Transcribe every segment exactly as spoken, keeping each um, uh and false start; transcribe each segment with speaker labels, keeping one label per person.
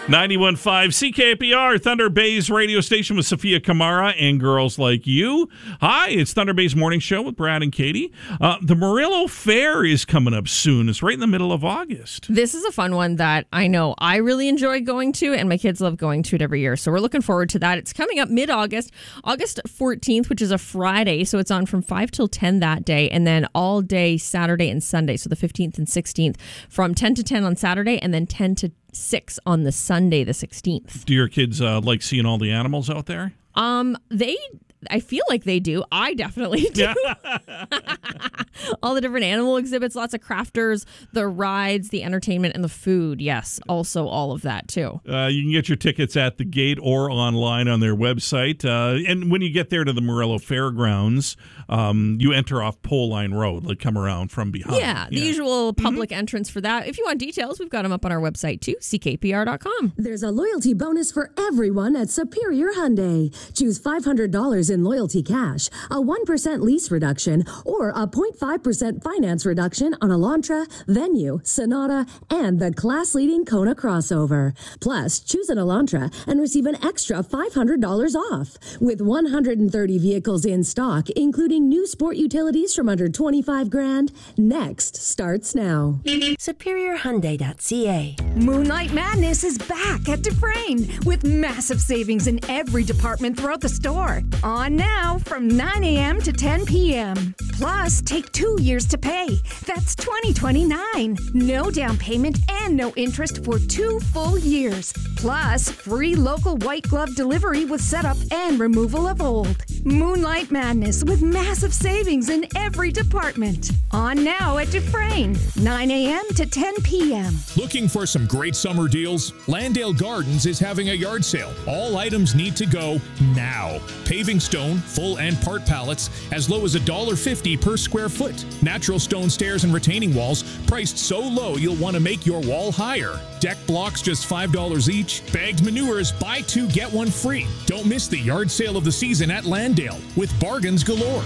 Speaker 1: ninety-one point five C K P R, Thunder Bay's radio station with Sophia Kamara and Girls Like You. Hi, it's Thunder Bay's Morning Show with Brad and Katie. Uh, the Murillo Fair is coming up soon. It's right in the middle of August.
Speaker 2: This is a fun one that I know I really enjoy going to, and my kids love going to it every year. So we're looking forward to that. It's coming up mid-August, August fourteenth, which is a Friday. So it's on from five till ten that day, and then all day Saturday and Sunday. So the fifteenth and sixteenth from ten to ten on Saturday, and then ten to six on the Sunday, the sixteenth.
Speaker 1: Do your kids uh, like seeing all the animals out there?
Speaker 2: Um, they, I feel like they do. I definitely do. Yeah. All the different animal exhibits, lots of crafters, the rides, the entertainment, and the food. Yes, also all of that too.
Speaker 1: Uh, you can get your tickets at the gate or online on their website. Uh, and when you get there to the Murillo Fairgrounds, um, you enter off Pole Line Road, like come around from behind.
Speaker 2: Yeah, the yeah. usual public mm-hmm. entrance for that. If you want details, we've got them up on our website too, C K P R dot com.
Speaker 3: There's a loyalty bonus for everyone at Superior Hyundai. Choose five hundred dollars in loyalty cash, a one percent lease reduction, or a zero point five percent finance reduction on Elantra, Venue, Sonata, and the class-leading Kona crossover. Plus, choose an Elantra and receive an extra five hundred dollars off. With one hundred thirty vehicles in stock, including new sport utilities from under twenty-five grand, next starts now.
Speaker 4: Superior Hyundai dot C A.
Speaker 5: Moonlight Madness is back at Dufresne with massive savings in every department throughout the store. On now from nine a.m. to ten p.m. Plus, take two years to pay. That's twenty twenty-nine. No down payment and no interest for two full years. Plus, free local white glove delivery with setup and removal of old. Moonlight Madness with massive savings in every department. On now at Dufresne, nine a.m. to ten p.m.
Speaker 6: Looking for some great summer deals? Landale Gardens is having a yard sale. All items need to go now. Paving stone, full and part pallets, as low as one dollar fifty per square foot. Natural stone stairs and retaining walls, priced so low you'll want to make your wall higher. Deck blocks just five dollars each. Bagged manures, buy two, get one free. Don't miss the yard sale of the season at Landale with bargains galore.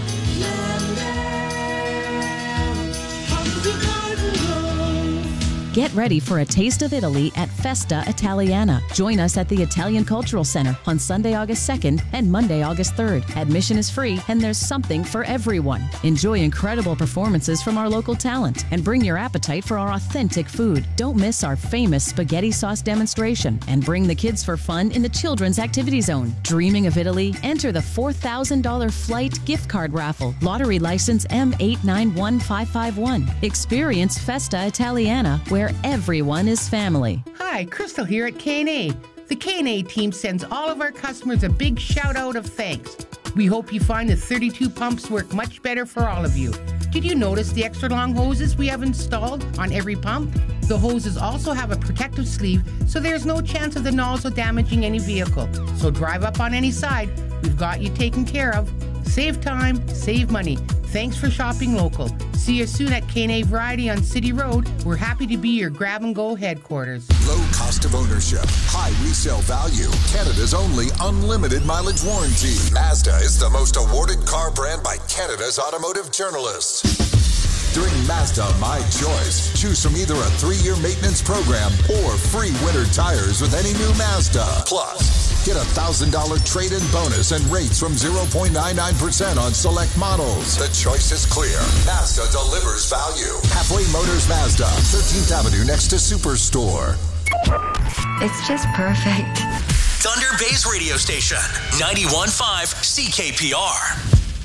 Speaker 7: Get ready for a taste of Italy at Festa Italiana. Join us at the Italian Cultural Center on Sunday, August second and Monday, August third. Admission is free and there's something for everyone. Enjoy incredible performances from our local talent and bring your appetite for our authentic food. Don't miss our famous spaghetti sauce demonstration and bring the kids for fun in the Children's Activity Zone. Dreaming of Italy? Enter the four thousand dollars flight gift card raffle. Lottery license M eight nine one five five one. Experience Festa Italiana, where everyone is family.
Speaker 8: Hi, Crystal here at K and A. The K and A team sends all of our customers a big shout out of thanks. We hope you find the thirty-two pumps work much better for all of you. Did you notice the extra long hoses we have installed on every pump? The hoses also have a protective sleeve, so there's no chance of the nozzle damaging any vehicle. So drive up on any side, we've got you taken care of. Save time, save money. Thanks for shopping local. See you soon at K and A Variety on City Road. We're happy to be your grab-and-go headquarters.
Speaker 9: Low cost of ownership, high resale value, Canada's only unlimited mileage warranty. Mazda is the most awarded car brand by Canada's automotive journalists. During Mazda My Choice, choose from either a three-year maintenance program or free winter tires with any new Mazda. Plus, get a one thousand dollars trade-in bonus and rates from zero point nine nine percent on select models. The choice is clear. Mazda delivers value. Halfway Motors Mazda, thirteenth Avenue next to Superstore.
Speaker 4: It's just perfect.
Speaker 10: Thunder Bay's radio station, ninety-one point five C K P R.